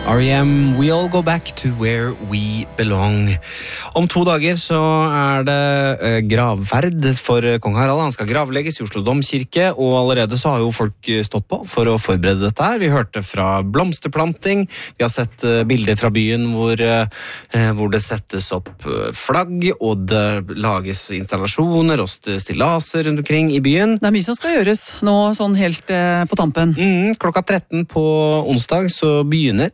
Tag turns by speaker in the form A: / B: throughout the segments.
A: R.E.M. We all go back to where we belong. Om 2 dager så det gravferd for kong Harald. Han skal gravlegges i Oslo Domkirke, og allerede så har jo folk stått på for å forberede dette her. Vi hørte fra blomsterplanting, vi har sett bilder fra byen hvor det settes opp flagg, og det lages installasjoner og stillaser rundt omkring i byen.
B: Det mye som skal gjøres nå, sånn helt på tampen.
A: Klokka 13 på onsdag så begynner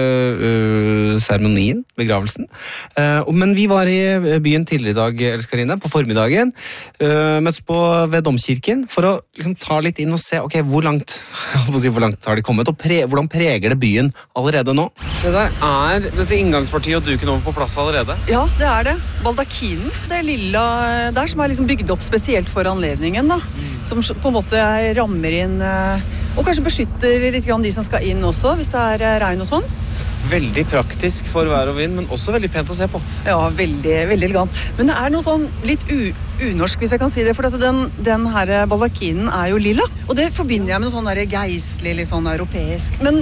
A: seremonien, begravelsen. Men vi var i byen tidligere i dag, Elskarine, på formiddagen, møttes på ved Domkirken for å liksom ta litt inn og se, ok, hvor langt har de kommet, og hvordan preger det byen allerede nå? Se der, dette inngangspartiet og duken over på plass allerede?
B: Ja, det det. Baldakinen, det lilla der som liksom bygd opp spesielt for anledningen, da. Som på en måte rammer inn og kanskje beskytter litt grann de som skal inn også, hvis det regn og sånn.
A: Veldig praktisk for vær og vind, men også veldig pent å se på.
B: Ja, veldig, veldig elegant. Men det noe sånn litt unorsk, hvis jeg kan si det, for den her baldakinen jo lilla. Og det forbinder jeg med noe sånn der geistlig, litt sånn europeisk. Men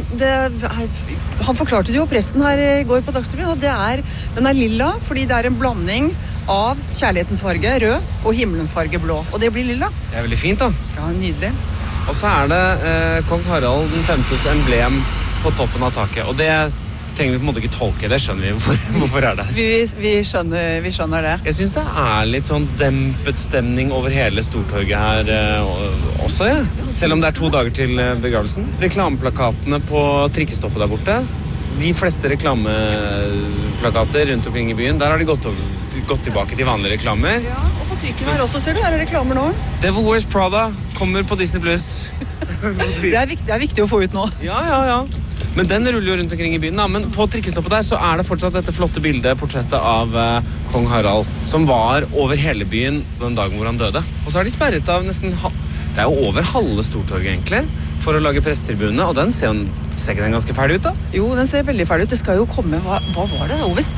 B: han forklarte det jo, presten her i går på Dagsrevyen, at den lilla fordi det en blanding av kjærlighetens farge, rød, og himmelens farge, blå. Og det blir lilla.
A: Det veldig fint da.
B: Ja, nydelig.
A: Og så det kong Harald den 5.s emblem på toppen av taket, og det trenger vi på en måte ikke tolke, det skjønner vi. Hvorfor det?
B: Vi skjønner det.
A: Jeg synes det litt sånn dempet stemning over hele Stortorget her også, ja. Selv om det 2 dager til begravelsen. Reklameplakatene på trikkestoppet der borte, de fleste reklameplakater rundt omkring i byen, der har de gått tilbake til vanlige reklamer.
B: Ja, og på trikken her også, ser du, her reklamer nå.
A: Devil Wears Prada kommer på Disney+.
B: Det viktig å få ut nå.
A: Ja. Men den ruller jo rundt omkring i byen, da. Men på trikkestoppet der så det fortsatt dette flotte bildet, portrettet av kong Harald, som var over hele byen den dagen hvor han døde. Og så har de sperret av nesten, det jo over halve Stortorget egentlig, for å lage pressetribune, og den ser ikke den ganske ferdig ut da?
B: Jo, den ser veldig ferdig ut. Det skal jo komme, hva var det? Over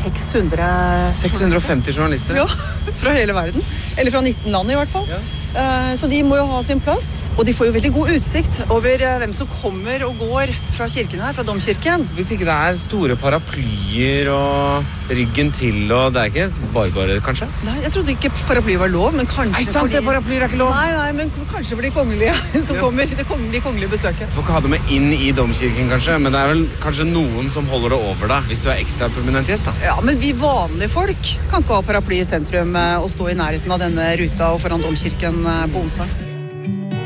A: 650 journalister?
B: Ja, fra hele verden. Eller fra 19 land i hvert fall. Ja. Så de må jo ha sin plass, og de får jo veldig god utsikt over hvem som kommer og går fra kirken her, fra Domkirken.
A: Hvis ikke det store paraplyer og ryggen til, og det ikke bare, kanskje?
B: Nei, jeg trodde ikke paraply var lov, men kanskje...
A: Sant, det paraplyer ikke lov!
B: Nei, men kanskje for de kongelige som kommer, de kongelige besøket.
A: Får ikke ha det med inn i Domkirken, kanskje, men det vel kanskje noen som holder det over da, hvis du ekstra prominent gjest, da.
B: Ja, men vi vanlige folk kan ikke ha paraply i sentrum og stå i nærheten av denne ruta og foran Domkirken på onsdag.